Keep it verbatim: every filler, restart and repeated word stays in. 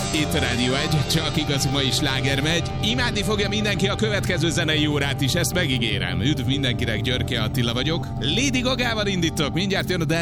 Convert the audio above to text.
Itt a Rádió egy, csak igazi mai sláger megy. Imádni fogja mindenki a következő zenei órát is, ezt megígérem. Üdv mindenkinek, Györke Attila vagyok. Lady Gagával indítok, mindjárt jön a